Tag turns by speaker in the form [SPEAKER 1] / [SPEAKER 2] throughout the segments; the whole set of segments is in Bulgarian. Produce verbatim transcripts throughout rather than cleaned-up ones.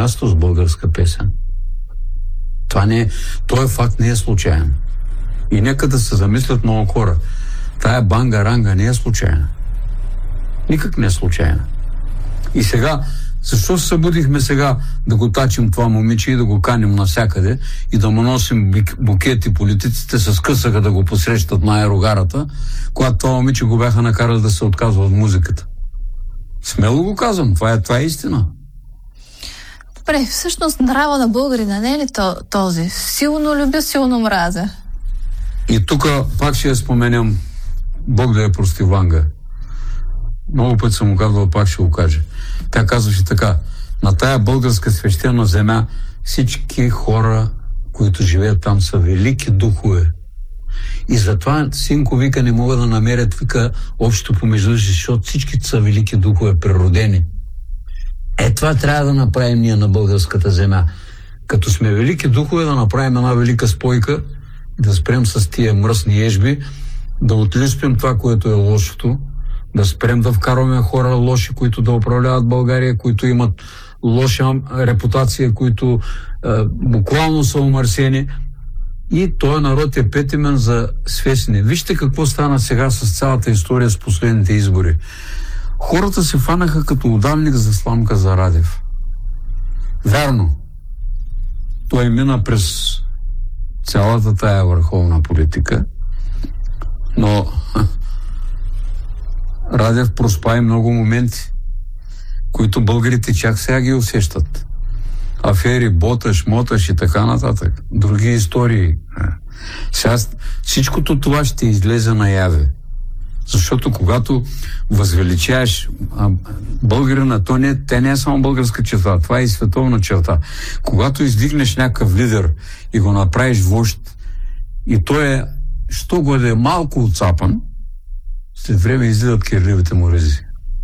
[SPEAKER 1] място с българска песен. Това не е, този факт не е случайен. И нека да се замислят много хора. Тая банга-ранга не е случайна. Никак не е случайна. И сега, защо се събудихме сега да го тачим това момиче и да го каним навсякъде и да му носим букети, политиците се скъсаха да го посрещат на аерогарата, когато това момиче го бяха накарали да се отказва от музиката. Смело го казвам, това е, това е истина.
[SPEAKER 2] Добре, всъщност нрава на българина не е ли то, този? Силно любя, силно мразя.
[SPEAKER 1] И тук пак ще я споменям, Бог да я прости, Ванга. Много път съм му казвал, пак ще го кажа. Тя казваше така: на тая българска свещена земя всички хора, които живеят там, са велики духове. И затова, синко, вика, не мога да намерят, вика, общо помежду си, защото всички са велики духове, природени. Е, това трябва да направим ние на българската земя. Като сме велики духове, да направим една велика спойка, да спрем с тия мръсни ежби, да отлиспим това, което е лошото, да спрем да вкарваме хора лоши, които да управляват България, които имат лоша репутация, които е, буквално са умърсени. И този народ е петимен за свестни. Вижте какво стана сега с цялата история с последните избори. Хората се фанаха като удавник за сламка за Радев. Вярно. Той мина през цялата тая върховна политика, но Радев проспа и много моменти, които българите чак сега ги усещат. Афери, боташ, моташ и така нататък. Други истории. Сега всичкото това ще излезе наяве. Защото когато възвеличаеш българина, то не, те не е само българска черта, това е и световна черта. Когато издигнеш някакъв лидер и го направиш вожд, и той е, що го да е малко отцапан, след време излизат кирливите му рези.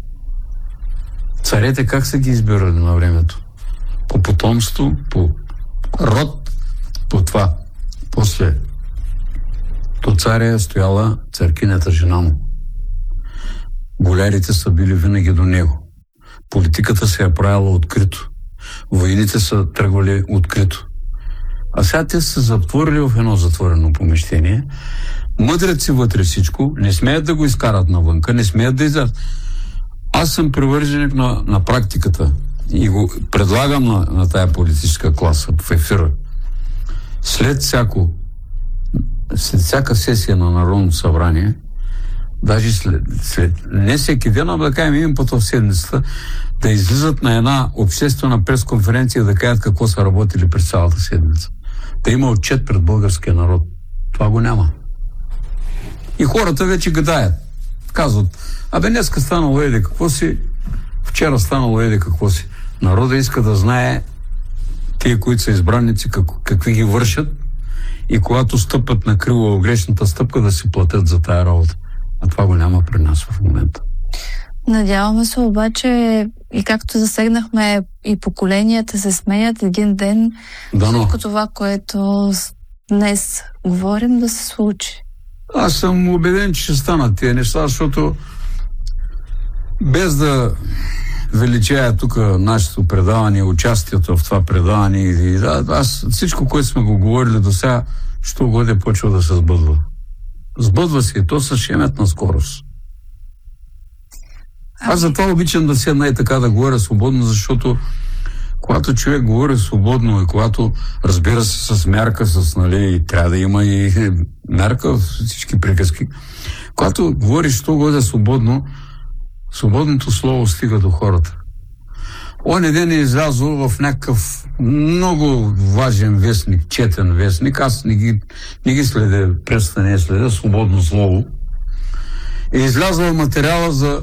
[SPEAKER 1] Царете как са ги избирали на времето? По потомство, по род, по това. После то царя е стояла царкинята жена му. Болярите са били винаги до него. Политиката се е правила открито. Войните са тръгвали открито. А сега те са затворили в едно затворено помещение. Мъдрят си вътре всичко, не смеят да го изкарат навънка, не смеят да излязат. Аз съм привърженик на, на практиката и го предлагам на, на тая политическа класа в ефира. След всяко след всяка сесия на Народното събрание, даже след, след не всеки ден, а да кажем един път в седмицата, да излизат на една обществена пресконференция да кажат какво са работили през цялата седмица. Да има отчет пред българския народ. Това го няма. И хората вече гадаят. Казват: абе, днеска станало еде какво си, вчера станало еде какво си. Народа иска да знае тия, които са избранници, как, какви ги вършат, и когато стъпат на криво грешната стъпка, да си платят за тая работа. А това го няма при нас в момента.
[SPEAKER 2] Надяваме се обаче, и както засегнахме, и поколенията се сменят един ден, да, но всичко това, което днес говорим, да се случи.
[SPEAKER 1] Аз съм убеден, че ще станат тия неща, защото без да величая тук нашето предаване, участието в това предаване, и да, аз всичко, което сме го говорили до сега, що годе почва да се сбъдва. Сбъдва се и то с шеметна скорост. Аз затова обичам да седна и така да говоря свободно, защото когато човек говори свободно и когато, разбира се, с мярка, с, нали, трябва да има и мярка в всички приказки, когато говориш що годе свободно, свободното слово стига до хората. Он ден е излязъл в някакъв много важен вестник, четен вестник, аз не ги, не ги следя, преста не следя, свободно слово. Е излязъл материала за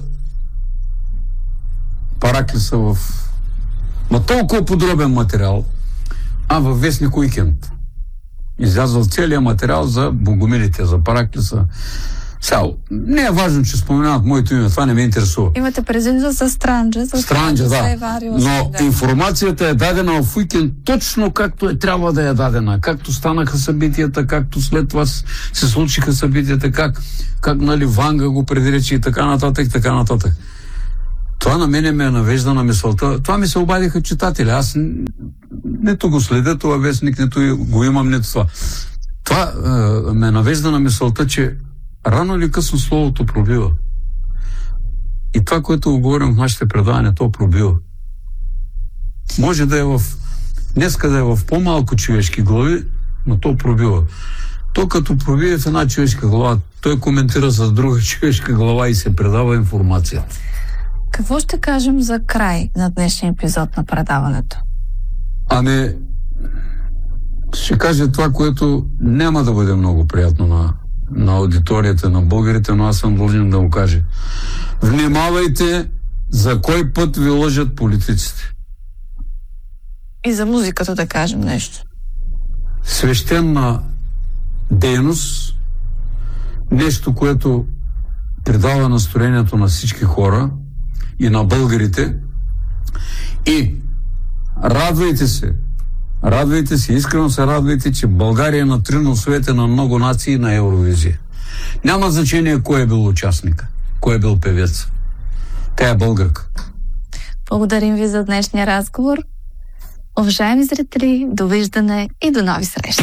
[SPEAKER 1] Параклиса в... Ма толкова подробен материал, а във вестник Уикенд. Излязъл целият материал за богомилите, за Параклиса. Сега, не е важно, че споменават моето име, това не ме интересува.
[SPEAKER 2] Имате презент за Странджа. За
[SPEAKER 1] Странджа, да. Но да. Информацията е дадена в Уикенд точно както е трябва да е дадена. Както станаха събитията, както след това се случиха събитията, как, как нали, Ванга го предрече и така нататък, така нататък. Това на мене ме навежда на мисълта. Това ми се обадиха читатели. Аз нито го следя това вестник, нито го имам, нито това. Това е, ме навежда на мисълта, че рано или късно словото пробива. И това, което го говорим в нашите предавания, то пробива. Може да е в... Днеска да е в по-малко човешки глави, но то пробива. То като пробие в една човешка глава, той коментира с друга човешка глава и се предава информация.
[SPEAKER 2] Какво ще кажем за край на днешния епизод на предаването?
[SPEAKER 1] Ами, ще кажа това, което няма да бъде много приятно на, на аудиторията, на българите, но аз съм длъжен да го кажа. Внимавайте за кой път ви лъжат политиците.
[SPEAKER 2] И за музиката да кажем нещо.
[SPEAKER 1] Свещена дейност, нещо, което придава настроението на всички хора и на българите. И радвайте се, радвайте се, искрено се радвайте, че България е на три носовете на много нации на Евровизия. Няма значение кой е бил участник, кой е бил певец. Тя е българка.
[SPEAKER 2] Благодарим ви за днешния разговор. Уважаеми зрители, довиждане и до нови срещи!